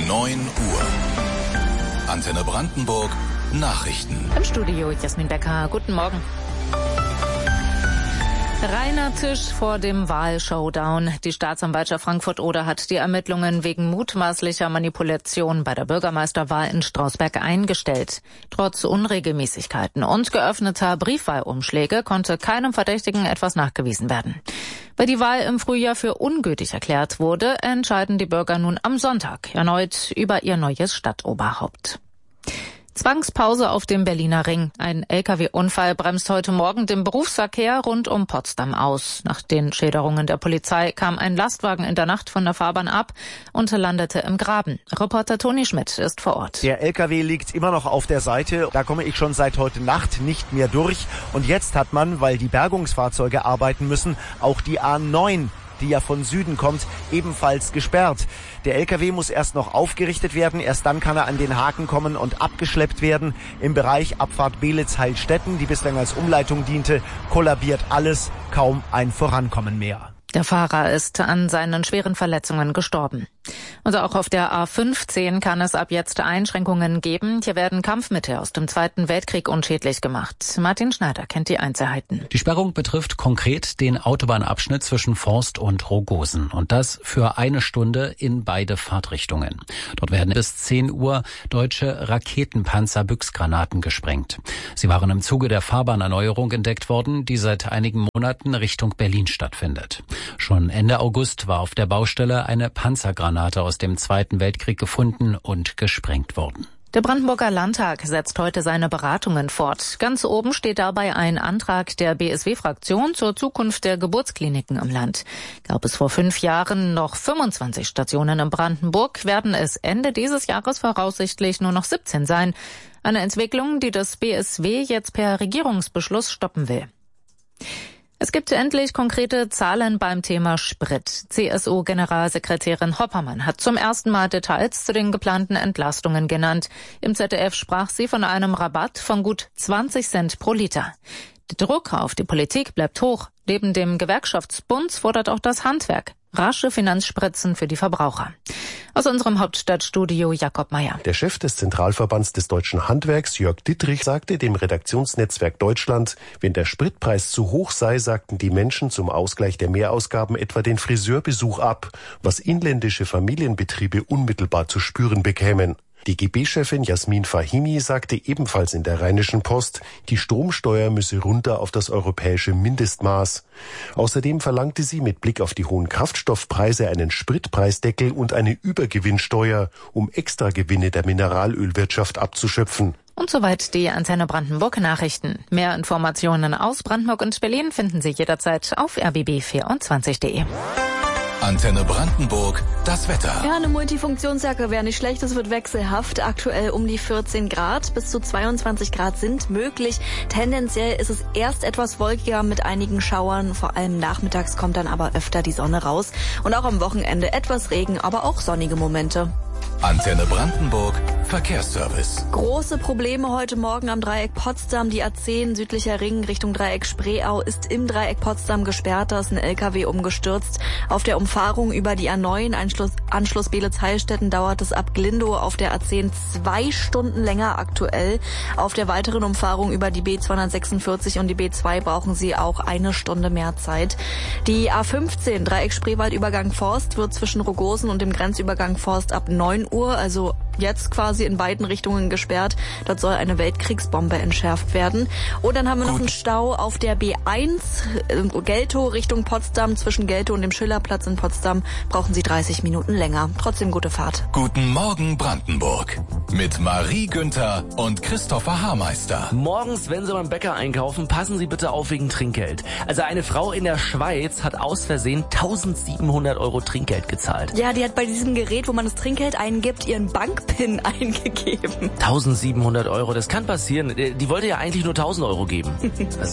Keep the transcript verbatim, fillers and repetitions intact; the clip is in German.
neun Uhr. Antenne Brandenburg Nachrichten. Im Studio Jasmin Becker. Guten Morgen. Reiner Tisch vor dem Wahlshowdown. Die Staatsanwaltschaft Frankfurt-Oder hat die Ermittlungen wegen mutmaßlicher Manipulation bei der Bürgermeisterwahl in Strausberg eingestellt. Trotz Unregelmäßigkeiten und geöffneter Briefwahlumschläge konnte keinem Verdächtigen etwas nachgewiesen werden. Weil die Wahl im Frühjahr für ungültig erklärt wurde, entscheiden die Bürger nun am Sonntag erneut über ihr neues Stadtoberhaupt. Zwangspause auf dem Berliner Ring. Ein L K W-Unfall bremst heute Morgen den Berufsverkehr rund um Potsdam aus. Nach den Schilderungen der Polizei kam ein Lastwagen in der Nacht von der Fahrbahn ab und landete im Graben. Reporter Toni Schmidt ist vor Ort. Der L K W liegt immer noch auf der Seite. Da komme ich schon seit heute Nacht nicht mehr durch. Und jetzt hat man, weil die Bergungsfahrzeuge arbeiten müssen, auch die A neun, die ja von Süden kommt, ebenfalls gesperrt. Der L K W muss erst noch aufgerichtet werden, erst dann kann er an den Haken kommen und abgeschleppt werden. Im Bereich Abfahrt Beelitz-Heilstätten, die bislang als Umleitung diente, kollabiert alles, kaum ein Vorankommen mehr. Der Fahrer ist an seinen schweren Verletzungen gestorben. Und auch auf der A fünfzehn kann es ab jetzt Einschränkungen geben. Hier werden Kampfmittel aus dem Zweiten Weltkrieg unschädlich gemacht. Martin Schneider kennt die Einzelheiten. Die Sperrung betrifft konkret den Autobahnabschnitt zwischen Forst und Rogosen. Und das für eine Stunde in beide Fahrtrichtungen. Dort werden bis zehn Uhr deutsche Raketenpanzer-Büchsgranaten gesprengt. Sie waren im Zuge der Fahrbahnerneuerung entdeckt worden, die seit einigen Monaten Richtung Berlin stattfindet. Schon Ende August war auf der Baustelle eine Panzergranate aus dem Zweiten Weltkrieg gefunden und gesprengt worden. Der Brandenburger Landtag setzt heute seine Beratungen fort. Ganz oben steht dabei ein Antrag der B S W-Fraktion zur Zukunft der Geburtskliniken im Land. Gab es vor fünf Jahren noch fünfundzwanzig Stationen in Brandenburg, werden es Ende dieses Jahres voraussichtlich nur noch siebzehn sein. Eine Entwicklung, die das B S W jetzt per Regierungsbeschluss stoppen will. Es gibt endlich konkrete Zahlen beim Thema Sprit. C S U-Generalsekretärin Hoppermann hat zum ersten Mal Details zu den geplanten Entlastungen genannt. Im Z D F sprach sie von einem Rabatt von gut zwanzig Cent pro Liter. Der Druck auf die Politik bleibt hoch. Neben dem Gewerkschaftsbund fordert auch das Handwerk rasche Finanzspritzen für die Verbraucher. Aus unserem Hauptstadtstudio Jakob Meyer. Der Chef des Zentralverbands des deutschen Handwerks, Jörg Dittrich, sagte dem Redaktionsnetzwerk Deutschland, wenn der Spritpreis zu hoch sei, sagten die Menschen zum Ausgleich der Mehrausgaben etwa den Friseurbesuch ab, was inländische Familienbetriebe unmittelbar zu spüren bekämen. Die G B-Chefin Jasmin Fahimi sagte ebenfalls in der Rheinischen Post, die Stromsteuer müsse runter auf das europäische Mindestmaß. Außerdem verlangte sie mit Blick auf die hohen Kraftstoffpreise einen Spritpreisdeckel und eine Übergewinnsteuer, um Extragewinne der Mineralölwirtschaft abzuschöpfen. Und soweit die Antenne Brandenburg Nachrichten. Mehr Informationen aus Brandenburg und Berlin finden Sie jederzeit auf r b b vierundzwanzig punkt de. Antenne Brandenburg, das Wetter. Ja, eine Multifunktionsjacke wäre nicht schlecht, es wird wechselhaft. Aktuell um die vierzehn Grad, bis zu zweiundzwanzig Grad sind möglich. Tendenziell ist es erst etwas wolkiger mit einigen Schauern, vor allem nachmittags kommt dann aber öfter die Sonne raus. Und auch am Wochenende etwas Regen, aber auch sonnige Momente. Antenne Brandenburg, Verkehrsservice. Große Probleme heute Morgen am Dreieck Potsdam. Die A zehn südlicher Ring Richtung Dreieck Spreeau ist im Dreieck Potsdam gesperrt. Da ist ein L K W umgestürzt. Auf der Umfahrung über die A neun, Anschluss, Anschluss Beelitz-Heilstätten, dauert es ab Glindow auf der A zehn zwei Stunden länger aktuell. Auf der weiteren Umfahrung über die B zweihundertsechsundvierzig und die B zwei brauchen Sie auch eine Stunde mehr Zeit. Die A fünfzehn, Dreieck Spreewald-Übergang Forst, wird zwischen Rogosen und dem Grenzübergang Forst ab neun Uhr, also jetzt quasi in beiden Richtungen gesperrt. Dort soll eine Weltkriegsbombe entschärft werden. Und dann haben wir Gut. noch einen Stau auf der B eins, äh, Geltow Richtung Potsdam. Zwischen Geltow und dem Schillerplatz in Potsdam brauchen Sie dreißig Minuten länger. Trotzdem gute Fahrt. Guten Morgen Brandenburg. Mit Marie Günther und Christopher Haarmeister. Morgens, wenn Sie beim Bäcker einkaufen, passen Sie bitte auf wegen Trinkgeld. Also eine Frau in der Schweiz hat aus Versehen eintausendsiebenhundert Euro Trinkgeld gezahlt. Ja, die hat bei diesem Gerät, wo man das Trinkgeld eingibt, ihren Bankpin eingegeben. eintausendsiebenhundert Euro, das kann passieren. Die wollte ja eigentlich nur tausend Euro geben.